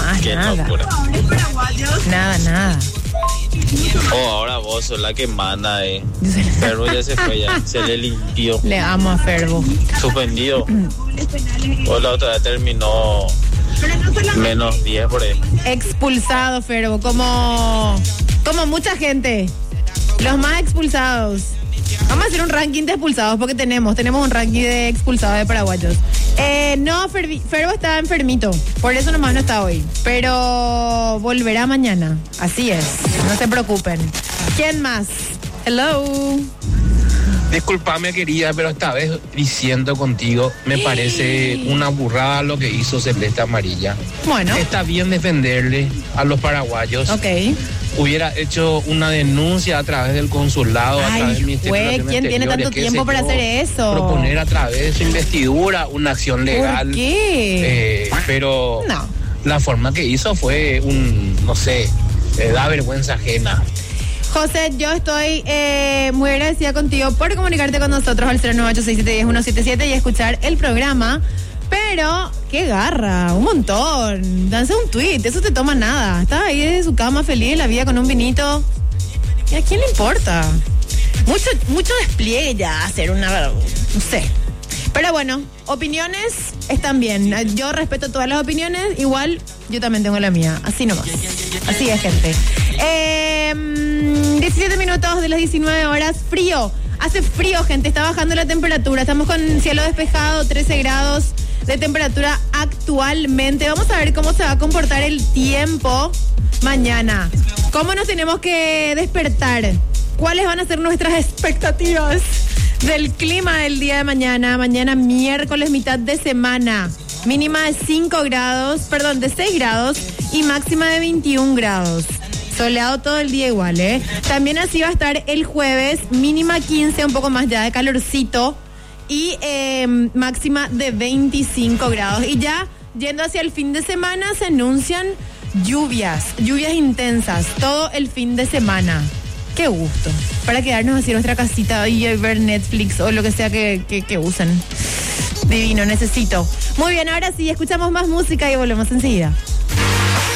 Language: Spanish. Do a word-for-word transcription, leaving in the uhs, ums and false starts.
más, Qué nada. locura. Nada, nada. Oh, ahora vos sos la que manda, eh. Ferbo ya se fue, ya. Se le limpió. Le amo a Ferbo. Suspendido. O la otra vez terminó menos diez por ahí. Expulsado, Ferbo, como, como mucha gente. Los más expulsados. Vamos a hacer un ranking de expulsados porque tenemos, tenemos un ranking de expulsados de paraguayos. Eh, no, Ferbi, Ferbo está enfermito, por eso nomás no está hoy. Pero volverá mañana, así es, no se preocupen. ¿Quién más? Hello. Disculpame, querida, pero esta vez diciendo contigo, me parece una burrada lo que hizo Celeste Amarilla. Bueno. Está bien defenderle a los paraguayos. Ok. Hubiera hecho una denuncia a través del consulado, Ay, a través del Ministerio de güey, Relaciones ¿quién tiene Exteriores, tanto qué tiempo sé para yo, hacer eso? Proponer a través de su investidura una acción legal. ¿Por qué? Eh, pero No. la forma que hizo fue un, no sé, eh, da vergüenza ajena. José, yo estoy eh, muy agradecida contigo por comunicarte con nosotros al cero nueve ocho seis siete uno cero uno siete siete y escuchar el programa. Pero, qué garra, un montón. Danse un tweet, eso te toma nada. Estaba ahí desde su cama feliz de la vida con un vinito. ¿Y a quién le importa? Mucho, mucho despliegue ya, hacer una... no sé. Pero bueno, opiniones están bien. Yo respeto todas las opiniones, igual yo también tengo la mía. Así nomás. Así es, gente. Eh, diecisiete minutos de las diecinueve horas. Frío. Hace frío, gente. Está bajando la temperatura. Estamos con cielo despejado, trece grados de temperatura actualmente. Vamos a ver cómo se va a comportar el tiempo mañana. ¿Cómo nos tenemos que despertar? ¿Cuáles van a ser nuestras expectativas del clima del día de mañana? Mañana miércoles, mitad de semana. Mínima de cinco grados, perdón, de seis grados y máxima de veintiún grados. Soleado todo el día igual, ¿eh? También así va a estar el jueves, mínima quince, un poco más ya de calorcito y eh, máxima de veinticinco grados. Y ya yendo hacia el fin de semana se anuncian lluvias, lluvias intensas, todo el fin de semana. Qué gusto. Para quedarnos así en nuestra casita y ver Netflix o lo que sea que, que, que usen. Divino, necesito. Muy bien, ahora sí, escuchamos más música y volvemos enseguida.